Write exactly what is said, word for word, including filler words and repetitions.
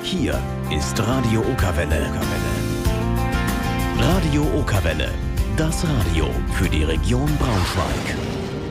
Hier ist Radio Okerwelle. Radio Okerwelle, das Radio für die Region Braunschweig.